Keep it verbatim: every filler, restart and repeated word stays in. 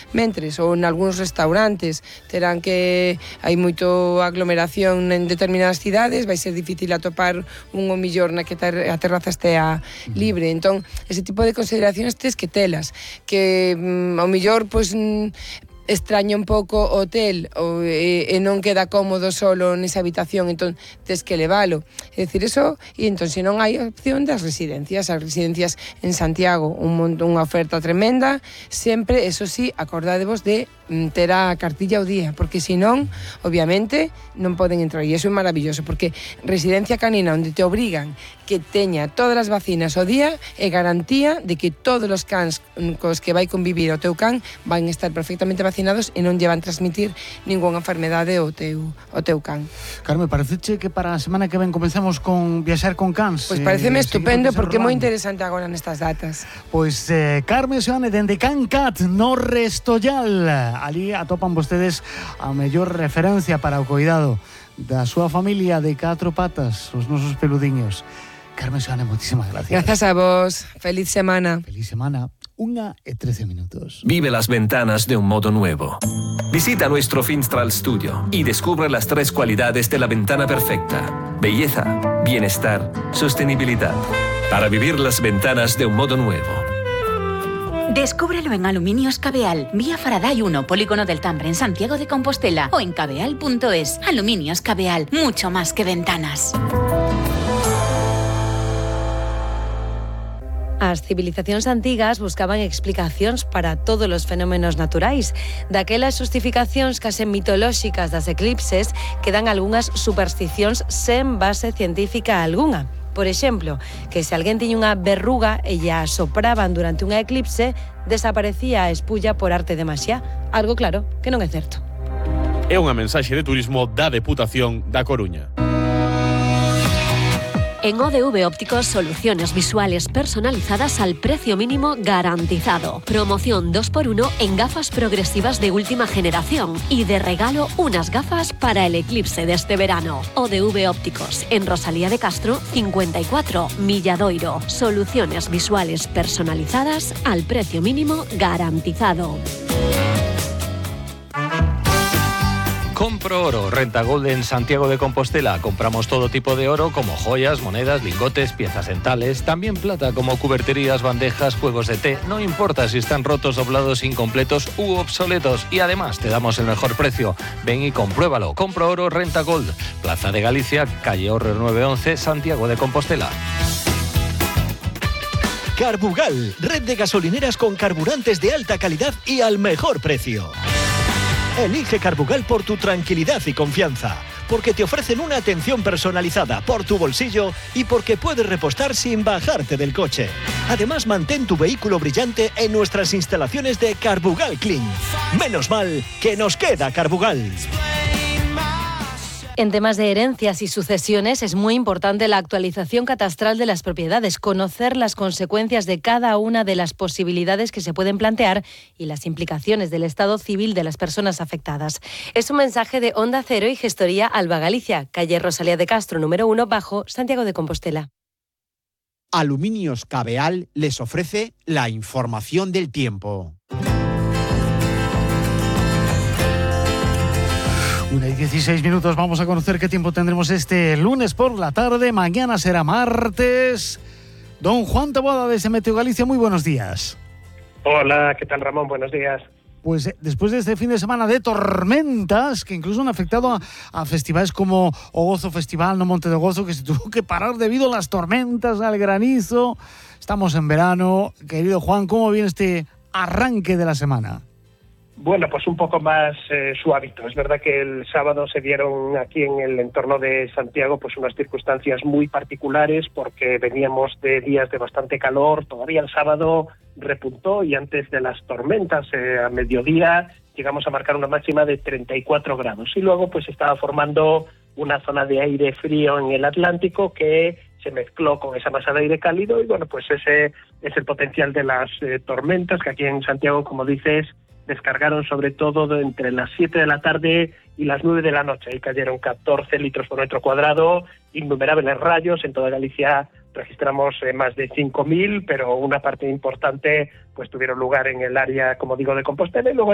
mentres, ou en algúns restaurantes terán que hai moito aglomeración en determinadas cidades, vai ser difícil atopar un o millor na que ter, a terraza estea libre. Entón, ese tipo de consideracións tes que telas, que mm, ao millor, pois, mm, extraña un pouco o hotel ou, e, e non queda cómodo solo nesa habitación, entón tes que levalo. É dicir, eso, e entón se non hai opción das residencias, as residencias en Santiago, un montón, unha oferta tremenda, sempre, eso sí, acordádevos de ter a cartilla ao día, porque senón, obviamente, non poden entrar, e iso é maravilloso, porque residencia canina onde te obrigan que teña todas as vacinas ao día é garantía de que todos os cans cos que vai convivir o teu can van estar perfectamente vacinados e non lle van transmitir ningunha enfermedade ao teu, ao teu can. Carme, pareceche que para a semana que ven comenzamos con viaxar con cans? Pois pareceme eh, estupendo, porque é moi interesante agora nestas datas. Pois eh, Carme Seoane dende Can Cat no Restollal. Ali atopan vostedes a mellor referencia para o cuidado da súa familia de catro patas, os nosos peludiños. Carmen Seoane, muchísimas gracias. Gracias a vos. Feliz semana. Feliz semana. Una y trece minutos. Vive las ventanas de un modo nuevo. Visita nuestro Finstral Studio y descubre las tres cualidades de la ventana perfecta: belleza, bienestar, sostenibilidad. Para vivir las ventanas de un modo nuevo. Descúbrelo en Aluminios Cabeal, vía Faraday uno, Polígono del Tambre, en Santiago de Compostela, o en cabeal punto es. Aluminios Cabeal, mucho más que ventanas. As civilizacións antigas buscaban explicacións para todos os fenómenos naturais. Daquelas justificacións case mitolóxicas das eclipses quedan algunhas supersticións sen base científica algunha. Por exemplo, que se alguén tiña unha verruga e lla sopraban durante unha eclipse, desaparecía a espulla por arte de maxia. Algo, claro, que non é certo. É unha mensaxe de turismo da Deputación da Coruña. En O D V Ópticos, soluciones visuales personalizadas al precio mínimo garantizado. Promoción dos por uno en gafas progresivas de última generación y de regalo unas gafas para el eclipse de este verano. O D V Ópticos, en Rosalía de Castro, cincuenta y cuatro, Milladoiro. Soluciones visuales personalizadas al precio mínimo garantizado. Compro Oro, Renta Gold en Santiago de Compostela. Compramos todo tipo de oro como joyas, monedas, lingotes, piezas dentales, también plata como cuberterías, bandejas, juegos de té. No importa si están rotos, doblados, incompletos u obsoletos. Y además te damos el mejor precio. Ven y compruébalo. Compro Oro, Renta Gold. Plaza de Galicia, calle Horrer nueve once, Santiago de Compostela. Carbugal, red de gasolineras con carburantes de alta calidad y al mejor precio. Elige Carbugal por tu tranquilidad y confianza, porque te ofrecen una atención personalizada por tu bolsillo y porque puedes repostar sin bajarte del coche. Además, mantén tu vehículo brillante en nuestras instalaciones de Carbugal Clean. Menos mal que nos queda Carbugal. En temas de herencias y sucesiones es muy importante la actualización catastral de las propiedades, conocer las consecuencias de cada una de las posibilidades que se pueden plantear y las implicaciones del estado civil de las personas afectadas. Es un mensaje de Onda Cero y Gestoría Alba Galicia, calle Rosalía de Castro, número uno, bajo, Santiago de Compostela. Aluminios Cabeal les ofrece la información del tiempo. Una y dieciséis minutos, vamos a conocer qué tiempo tendremos este lunes por la tarde. Mañana será martes. Don Juan Taboada desde Meteo Galicia, muy buenos días. Hola, ¿qué tal, Ramón? Buenos días. Pues después de este fin de semana de tormentas que incluso han afectado a, a festivales como O Gozo Festival, no Monte de Gozo, que se tuvo que parar debido a las tormentas, al granizo. Estamos en verano. Querido Juan, ¿cómo viene este arranque de la semana? Bueno, pues un poco más eh, suavito. Es verdad que el sábado se dieron aquí en el entorno de Santiago pues unas circunstancias muy particulares porque veníamos de días de bastante calor. Todavía el sábado repuntó y antes de las tormentas eh, a mediodía llegamos a marcar una máxima de treinta y cuatro grados. Y luego pues estaba formando una zona de aire frío en el Atlántico que se mezcló con esa masa de aire cálido y bueno, pues ese es el potencial de las eh, tormentas que aquí en Santiago, como dices, descargaron sobre todo de entre las siete de la tarde y las nueve de la noche. Ahí cayeron catorce litros por metro cuadrado, innumerables rayos. En toda Galicia registramos eh, más de cinco mil, pero una parte importante pues tuvieron lugar en el área, como digo, de Compostela. Y luego